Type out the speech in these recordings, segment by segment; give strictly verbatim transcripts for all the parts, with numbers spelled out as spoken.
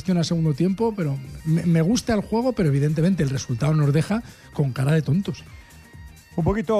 gestiona el segundo tiempo, pero me, me gusta el juego, pero evidentemente el resultado nos deja con cara de tontos. Un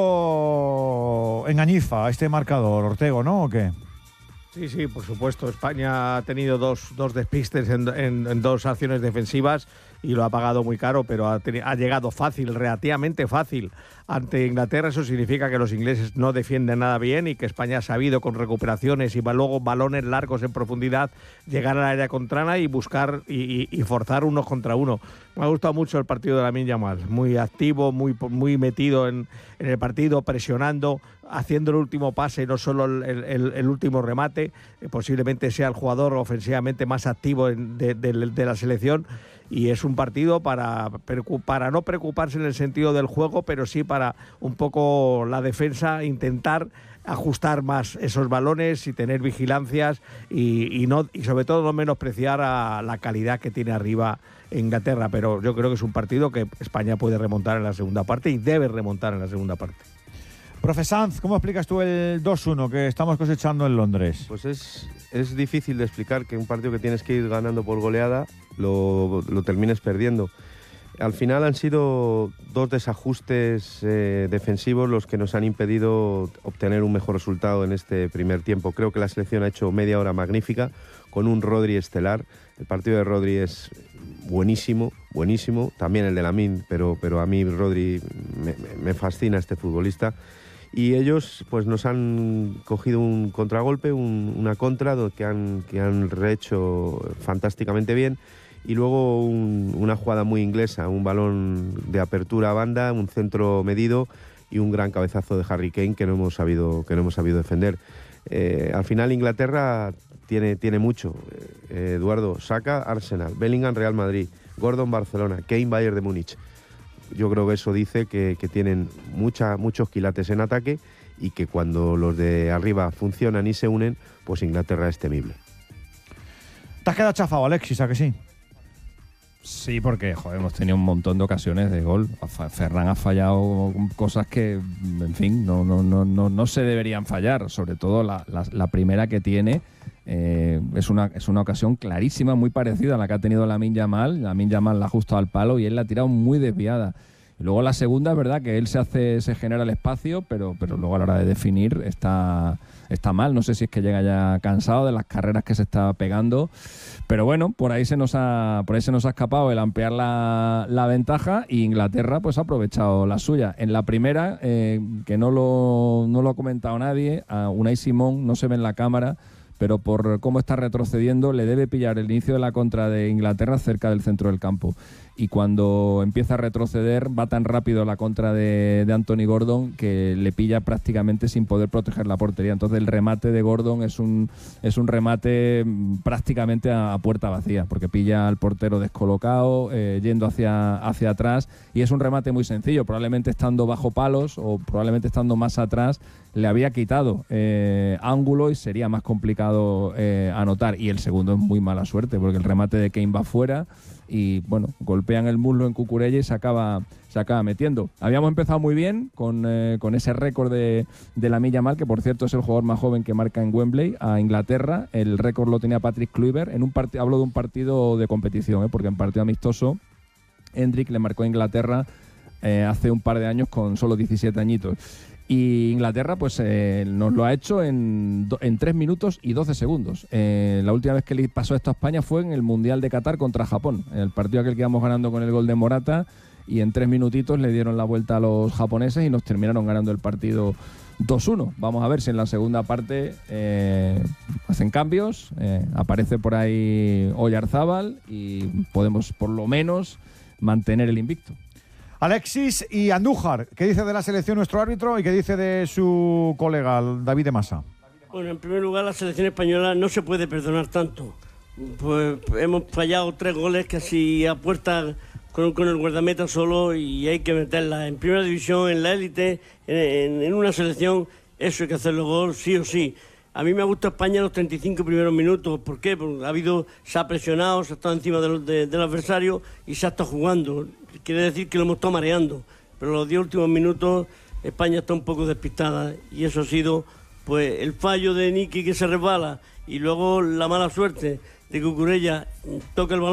poquito engañifa este marcador, Ortego, ¿no? ¿O qué? Sí, sí, por supuesto. España ha tenido dos, dos despistes en, en, en dos acciones defensivas y lo ha pagado muy caro, pero ha, ha llegado fácil, relativamente fácil ante Inglaterra. Eso significa que los ingleses no defienden nada bien y que España ha sabido con recuperaciones y luego balones largos en profundidad llegar al área contraria y buscar y, y, y forzar unos contra uno. Me ha gustado mucho el partido de Lamine Yamal, muy activo, muy, muy metido en, en el partido, presionando, haciendo el último pase, no solo el, el, el último remate. Eh, posiblemente sea el jugador ofensivamente más activo en, de, de, de la selección. Y es un partido para, para no preocuparse en el sentido del juego, pero sí para un poco la defensa intentar ajustar más esos balones y tener vigilancias y, y, no, y sobre todo no menospreciar a la calidad que tiene arriba Inglaterra. Pero yo creo que es un partido que España puede remontar en la segunda parte y debe remontar en la segunda parte. Profe Sanz, ¿cómo explicas tú el dos uno que estamos cosechando en Londres? Pues es, es difícil de explicar que un partido que tienes que ir ganando por goleada lo, lo termines perdiendo. Al final han sido dos desajustes eh, defensivos los que nos han impedido obtener un mejor resultado en este primer tiempo. Creo que la selección ha hecho media hora magnífica con un Rodri estelar. El partido de Rodri es buenísimo, buenísimo. También el de Lamine, pero, pero a mí Rodri me, me fascina este futbolista. Y ellos pues nos han cogido un contragolpe, un, una contra que han, que han rehecho fantásticamente bien. Y luego un, una jugada muy inglesa, un balón de apertura a banda, un centro medido y un gran cabezazo de Harry Kane que no hemos sabido, que no hemos sabido defender. Eh, al final Inglaterra tiene, tiene mucho. Eh, Eduardo, Saka, Arsenal, Bellingham, Real Madrid, Gordon, Barcelona, Kane, Bayern de Múnich. Yo creo que eso dice que, que tienen mucha, muchos quilates en ataque y que cuando los de arriba funcionan y se unen, pues Inglaterra es temible. ¿Te has quedado chafado, Alexis, a que sí? Sí, porque joder, hemos tenido un montón de ocasiones de gol. Ferran ha fallado cosas que, en fin, no, no, no, no, no se deberían fallar. Sobre todo la, la, la primera que tiene eh, es, una, es una ocasión clarísima, muy parecida a la que ha tenido Lamine Yamal. Lamine Yamal la ha ajustado al palo y él la ha tirado muy desviada. Y luego la segunda, es verdad que él se hace, se genera el espacio, pero, pero luego a la hora de definir está, está mal. No sé si es que llega ya cansado de las carreras que se está pegando. Pero bueno, por ahí se nos ha, por ahí se nos ha escapado el ampliar la, la ventaja y Inglaterra pues ha aprovechado la suya. En la primera, eh, que no lo, no lo ha comentado nadie, a Unai Simón no se ve en la cámara, pero por cómo está retrocediendo le debe pillar el inicio de la contra de Inglaterra cerca del centro del campo. Y cuando empieza a retroceder va tan rápido la contra de, de Anthony Gordon que le pilla prácticamente sin poder proteger la portería. Entonces el remate de Gordon es un, es un remate prácticamente a, a puerta vacía, porque pilla al portero descolocado, eh, yendo hacia, hacia atrás, y es un remate muy sencillo. Probablemente estando bajo palos o probablemente estando más atrás le había quitado eh, ángulo y sería más complicado eh, anotar. Y el segundo es muy mala suerte, porque el remate de Kane va fuera y bueno, golpean el muslo en Cucurella y se acaba, se acaba metiendo. Habíamos empezado muy bien con, eh, con ese récord de, de Lamine Yamal, que por cierto es el jugador más joven que marca en Wembley a Inglaterra. El récord lo tenía Patrick Kluivert. En un part- hablo de un partido de competición, ¿eh? Porque en partido amistoso Hendrick le marcó a Inglaterra eh, hace un par de años con solo diecisiete añitos. Y Inglaterra pues eh, nos lo ha hecho en, do, en tres minutos y doce segundos. Eh, la última vez que le pasó esto a España fue en el Mundial de Qatar contra Japón, en el partido aquel que íbamos ganando con el gol de Morata, y en tres minutitos le dieron la vuelta a los japoneses y nos terminaron ganando el partido dos uno. Vamos a ver si en la segunda parte eh, hacen cambios, eh, aparece por ahí Oyarzábal y podemos por lo menos mantener el invicto. Alexis y Andújar, ¿qué dice de la selección nuestro árbitro y qué dice de su colega David de Masa? Bueno, en primer lugar, la selección española no se puede perdonar tanto. Pues hemos fallado tres goles casi a puerta con, con el guardameta solo y hay que meterla en primera división, en la élite, en, en una selección. Eso hay que hacerlo gol sí o sí. A mí me gusta España los treinta y cinco primeros minutos. ¿Por qué? Porque ha habido, se ha presionado, se ha estado encima de, de, del adversario y se ha estado jugando. Quiere decir que lo hemos estado mareando. Pero los diez últimos minutos España está un poco despistada y eso ha sido pues el fallo de Niki que se resbala y luego la mala suerte de Cucurella toca el balón